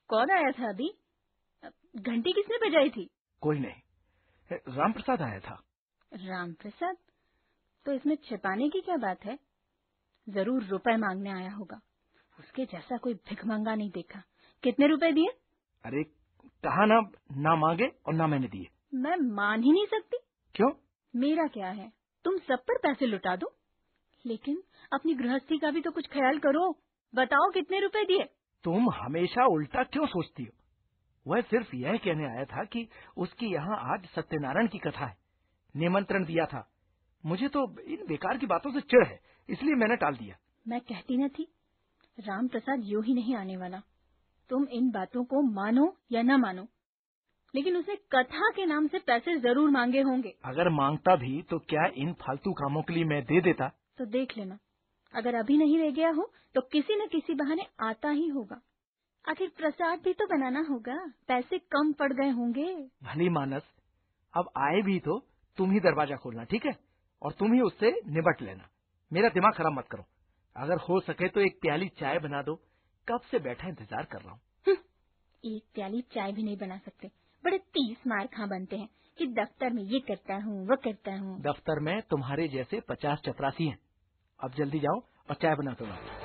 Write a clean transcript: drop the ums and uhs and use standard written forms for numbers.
कौन आया था अभी? घंटी किसने बजाई थी? कोई नहीं, राम प्रसाद आया था। राम प्रसाद? तो इसमें छिपाने की क्या बात है? जरूर रुपए मांगने आया होगा। उसके जैसा कोई भिखमंगा नहीं देखा। कितने रुपए दिए? अरे कहा ना मांगे और ना मैंने दिए। मैं मान ही नहीं सकती। क्यों? मेरा क्या है, तुम सब पर पैसे लुटा दो, लेकिन अपनी गृहस्थी का भी तो कुछ ख्याल करो। बताओ कितने रुपए दिए? तुम हमेशा उल्टा क्यों सोचती हो? वह सिर्फ यह कहने आया था कि उसकी यहाँ आज सत्यनारायण की कथा है, निमंत्रण दिया था। मुझे तो इन बेकार की बातों से चिढ़ है, इसलिए मैंने टाल दिया। मैं कहती न थी, राम प्रसाद यूं ही नहीं आने वाला। तुम इन बातों को मानो या न मानो, लेकिन उसने कथा के नाम से पैसे जरूर मांगे होंगे। अगर मांगता भी तो क्या इन फालतू कामों के लिए मैं दे देता? तो देख लेना, अगर अभी नहीं रह गया हो तो किसी न किसी बहाने आता ही होगा। आखिर प्रसाद भी तो बनाना होगा, पैसे कम पड़ गए होंगे। भली मानस, अब आए भी तो तुम ही दरवाजा खोलना, ठीक है? और तुम ही उससे निबट लेना। मेरा दिमाग खराब मत करो। अगर हो सके तो एक प्याली चाय बना दो, कब से बैठा इंतजार कर रहा हूँ। एक प्याली चाय भी नहीं बना सकते, बड़े 30 मार खा बनते हैं कि दफ्तर में ये करता हूँ वो करता हूँ। दफ्तर में तुम्हारे जैसे 50 चपरासी हैं। अब जल्दी जाओ और चाय बना दो।